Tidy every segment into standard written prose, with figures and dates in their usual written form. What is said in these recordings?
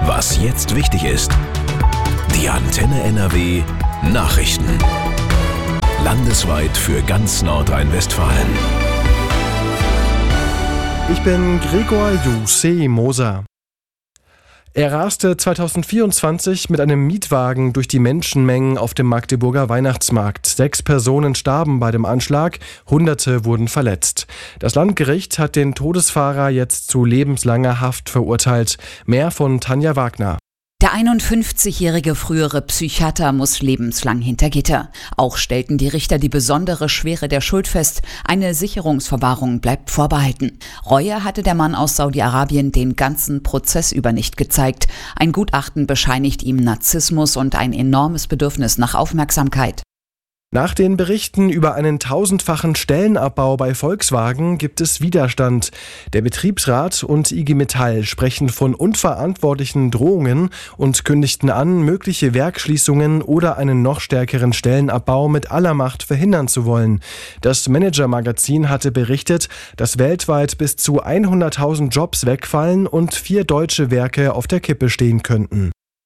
Was jetzt wichtig ist. Die Antenne NRW Nachrichten. Landesweit für ganz Nordrhein-Westfalen. Ich bin Gregor Jose Moser. Er raste 2024 mit einem Mietwagen durch die Menschenmengen auf dem Magdeburger Weihnachtsmarkt. 6 Personen starben bei dem Anschlag, Hunderte wurden verletzt. Das Landgericht hat den Todesfahrer jetzt zu lebenslanger Haft verurteilt. Mehr von Tanja Wagner. Der 51-jährige frühere Psychiater muss lebenslang hinter Gitter. Auch stellten die Richter die besondere Schwere der Schuld fest. Eine Sicherungsverwahrung bleibt vorbehalten. Reue hatte der Mann aus Saudi-Arabien den ganzen Prozess über nicht gezeigt. Ein Gutachten bescheinigt ihm Narzissmus und ein enormes Bedürfnis nach Aufmerksamkeit. Nach den Berichten über einen 1000-fachen Stellenabbau bei Volkswagen gibt es Widerstand. Der Betriebsrat und IG Metall sprechen von unverantwortlichen Drohungen und kündigten an, mögliche Werksschließungen oder einen noch stärkeren Stellenabbau mit aller Macht verhindern zu wollen. Das Manager-Magazin hatte berichtet, dass weltweit bis zu 100.000 Jobs wegfallen und 4 deutsche Werke auf der Kippe stehen könnten.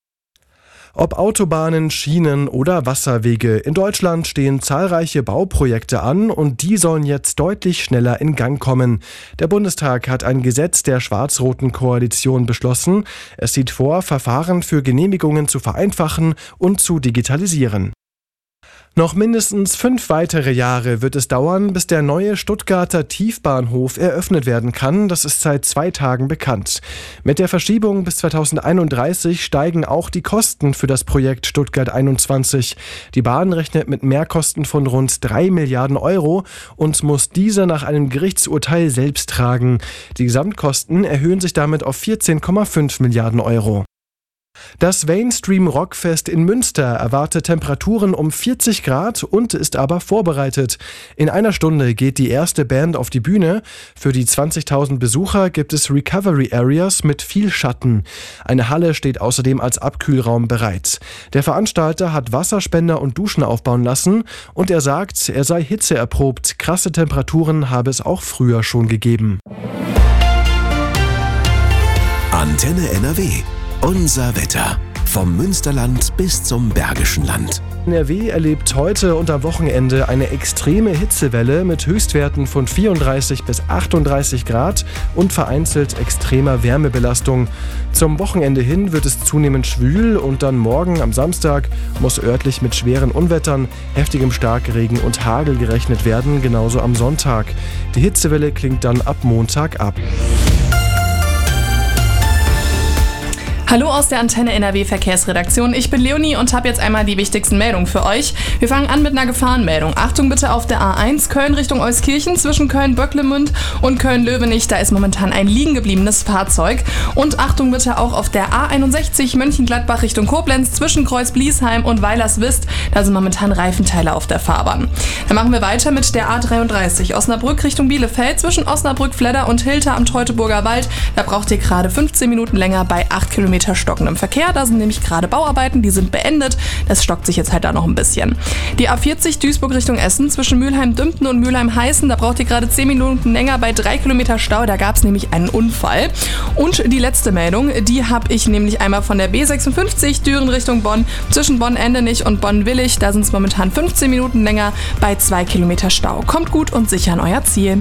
Ob Autobahnen, Schienen oder Wasserwege, in Deutschland stehen zahlreiche Bauprojekte an und die sollen jetzt deutlich schneller in Gang kommen. Der Bundestag hat ein Gesetz der schwarz-roten Koalition beschlossen. Es sieht vor, Verfahren für Genehmigungen zu vereinfachen und zu digitalisieren. Noch mindestens 5 weitere Jahre wird es dauern, bis der neue Stuttgarter Tiefbahnhof eröffnet werden kann. Das ist seit 2 Tagen bekannt. Mit der Verschiebung bis 2031 steigen auch die Kosten für das Projekt Stuttgart 21. Die Bahn rechnet mit Mehrkosten von rund 3 Milliarden Euro und muss diese nach einem Gerichtsurteil selbst tragen. Die Gesamtkosten erhöhen sich damit auf 14,5 Milliarden Euro. Das Mainstream Rockfest in Münster erwartet Temperaturen um 40 Grad und ist aber vorbereitet. In einer Stunde geht die erste Band auf die Bühne. Für die 20.000 Besucher gibt es Recovery Areas mit viel Schatten. Eine Halle steht außerdem als Abkühlraum bereit. Der Veranstalter hat Wasserspender und Duschen aufbauen lassen und er sagt, er sei hitzeerprobt. Krasse Temperaturen habe es auch früher schon gegeben. Antenne NRW. Unser Wetter. Vom Münsterland bis zum Bergischen Land. NRW erlebt heute und am Wochenende eine extreme Hitzewelle mit Höchstwerten von 34 bis 38 Grad und vereinzelt extremer Wärmebelastung. Zum Wochenende hin wird es zunehmend schwül und dann morgen am Samstag muss örtlich mit schweren Unwettern, heftigem Starkregen und Hagel gerechnet werden, genauso am Sonntag. Die Hitzewelle klingt dann ab Montag ab. Hallo aus der Antenne NRW Verkehrsredaktion. Ich bin Leonie und habe jetzt einmal die wichtigsten Meldungen für euch. Wir fangen an mit einer Gefahrenmeldung. Achtung bitte auf der A1 Köln Richtung Euskirchen zwischen Köln-Böcklemünd und Köln-Löwenich. Da ist momentan ein liegen gebliebenes Fahrzeug. Und Achtung bitte auch auf der A61 Mönchengladbach Richtung Koblenz zwischen Kreuz-Bliesheim und Weilerswist. Da sind momentan Reifenteile auf der Fahrbahn. Dann machen wir weiter mit der A33 Osnabrück Richtung Bielefeld zwischen Osnabrück, Fledder und Hilter am Teutoburger Wald. Da braucht ihr gerade 15 Minuten länger bei 8 Kilometer stockendem Verkehr. Da sind nämlich gerade Bauarbeiten, die sind beendet. Das stockt sich jetzt halt da noch ein bisschen. Die A40 Duisburg Richtung Essen zwischen Mülheim-Dümpten und Mülheim-Heißen. Da braucht ihr gerade 10 Minuten länger bei 3 Kilometer Stau. Da gab es nämlich einen Unfall. Und die letzte Meldung, die habe ich nämlich einmal von der B56 Düren Richtung Bonn zwischen Bonn-Endenich und Bonn-Willig. Da sind es momentan 15 Minuten länger bei 2 Kilometer Stau. Kommt gut und sicher an euer Ziel.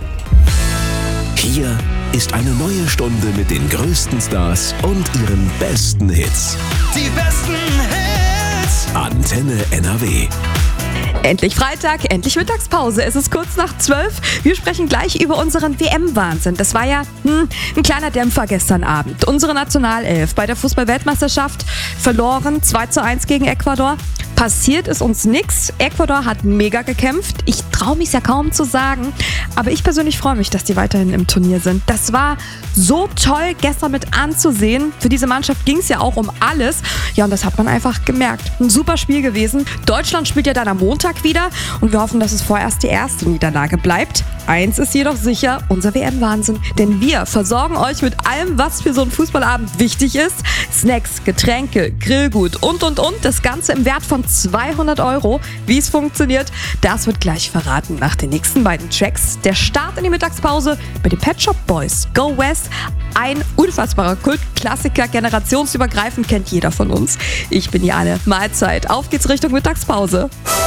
Hier ist eine neue Stunde mit den größten Stars und ihren besten Hits. Die besten Hits. Antenne NRW. Endlich Freitag, endlich Mittagspause. Es ist kurz nach 12. Wir sprechen gleich über unseren WM-Wahnsinn. Das war ja ein kleiner Dämpfer gestern Abend. Unsere Nationalelf bei der Fußball-Weltmeisterschaft verloren 2:1 gegen Ecuador. Passiert ist uns nichts. Ecuador hat mega gekämpft. Ich traue mich ja kaum zu sagen. Aber ich persönlich freue mich, dass die weiterhin im Turnier sind. Das war so toll gestern mit anzusehen. Für diese Mannschaft ging es ja auch um alles. Ja, und das hat man einfach gemerkt. Ein super Spiel gewesen. Deutschland spielt ja dann am Montag wieder. Und wir hoffen, dass es vorerst die erste Niederlage bleibt. Eins ist jedoch sicher, unser WM-Wahnsinn. Denn wir versorgen euch mit allem, was für so einen Fußballabend wichtig ist. Snacks, Getränke, Grillgut und. Das Ganze im Wert von 200 €. Wie es funktioniert, das wird gleich verraten nach den nächsten beiden Tracks. Der Start in die Mittagspause bei den Pet Shop Boys. Go West. Ein unfassbarer Kultklassiker, generationsübergreifend kennt jeder von uns. Ich bin Jane. Mahlzeit. Auf geht's Richtung Mittagspause.